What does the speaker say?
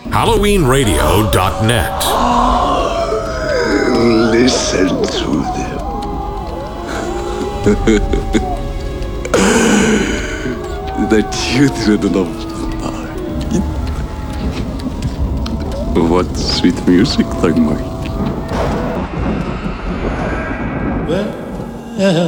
HalloweenRadio.net. Listen to them. The children of night. What sweet music they make.